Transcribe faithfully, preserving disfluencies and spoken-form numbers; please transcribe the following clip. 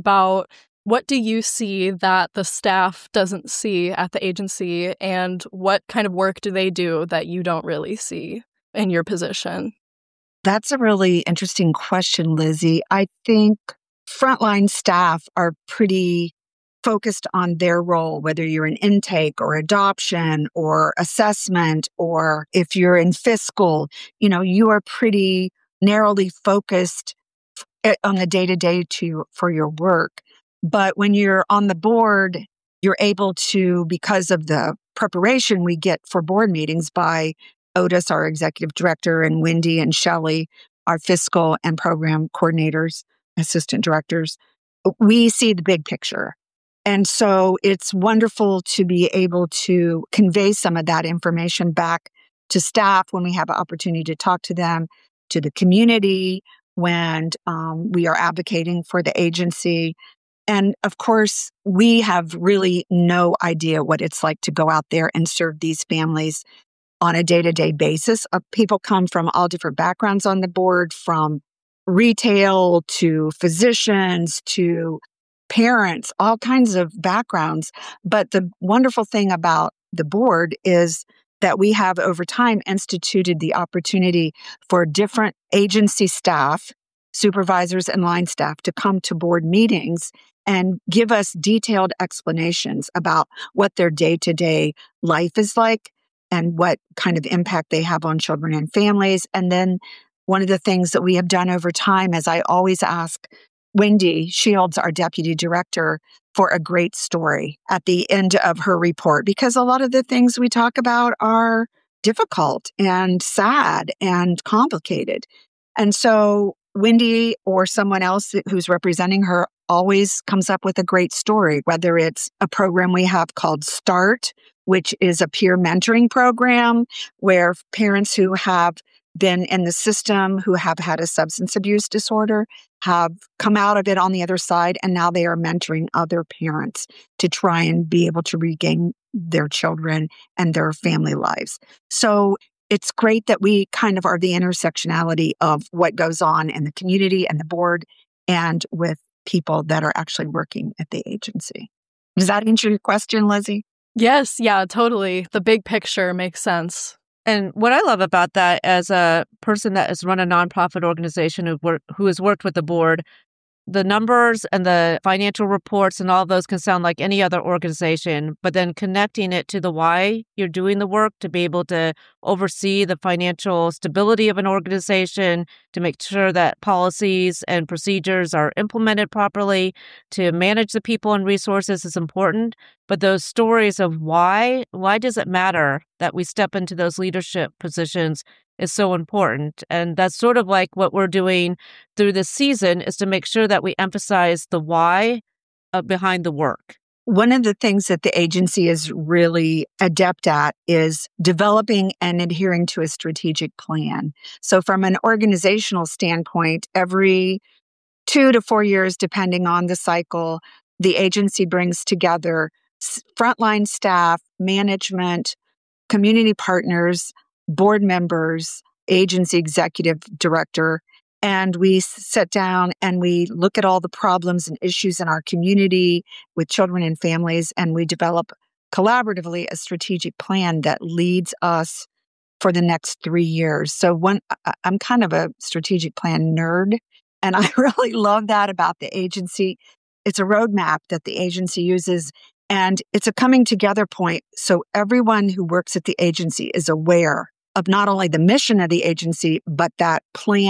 about what do you see that the staff doesn't see at the agency, and what kind of work do they do that you don't really see in your position? That's a really interesting question, Lizzie. I think frontline staff are pretty focused on their role, whether you're in intake or adoption or assessment, or if you're in fiscal, you know, you are pretty narrowly focused on the day-to-day to for your work. But when you're on the board, you're able to, because of the preparation we get for board meetings by Otis, our executive director, and Wendy and Shelley, our fiscal and program coordinators, assistant directors, we see the big picture. And so it's wonderful to be able to convey some of that information back to staff when we have an opportunity to talk to them, to the community, when um, we are advocating for the agency. And of course, we have really no idea what it's like to go out there and serve these families on a day-to-day basis. Uh, people come from all different backgrounds on the board, from retail to physicians to parents, all kinds of backgrounds. But the wonderful thing about the board is that we have over time instituted the opportunity for different agency staff, supervisors and line staff, to come to board meetings and give us detailed explanations about what their day-to-day life is like and what kind of impact they have on children and families. And then one of the things that we have done over time is I always ask Wendy Shields, our deputy director, for a great story at the end of her report, because a lot of the things we talk about are difficult and sad and complicated. And so Wendy or someone else who's representing her always comes up with a great story, whether it's a program we have called START, which is a peer mentoring program where parents who have been in the system, who have had a substance abuse disorder, have come out of it on the other side, and now they are mentoring other parents to try and be able to regain their children and their family lives. So it's great that we kind of are the intersectionality of what goes on in the community and the board and with people that are actually working at the agency. Does that answer your question, Lizzie? Yes, yeah, totally. The big picture makes sense. And what I love about that, as a person that has run a nonprofit organization who, work, who has worked with the board, the numbers and the financial reports and all of those can sound like any other organization, but then connecting it to the why you're doing the work to be able to oversee the financial stability of an organization, to make sure that policies and procedures are implemented properly, to manage the people and resources is important. But those stories of why, why does it matter that we step into those leadership positions is so important. And that's sort of like what we're doing through this season, is to make sure that we emphasize the why uh, behind the work. One of the things that the agency is really adept at is developing and adhering to a strategic plan. So from an organizational standpoint, every two to four years, depending on the cycle, the agency brings together frontline staff, management, community partners, board members, agency executive director, and we sit down and we look at all the problems and issues in our community with children and families, and we develop collaboratively a strategic plan that leads us for the next three years. So one, I'm kind of a strategic plan nerd, and I really love that about the agency. It's a roadmap that the agency uses, and it's a coming together point. So everyone who works at the agency is aware of not only the mission of the agency, but that plan